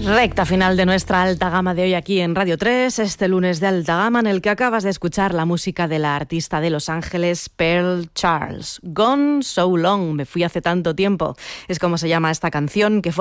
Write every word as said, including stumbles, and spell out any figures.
Recta final de nuestra alta gama de hoy aquí en Radio tres, este lunes de alta gama en el que acabas de escuchar la música de la artista de Los Ángeles, Pearl Charles. Gone So Long, me fui hace tanto tiempo, es como se llama esta canción que fue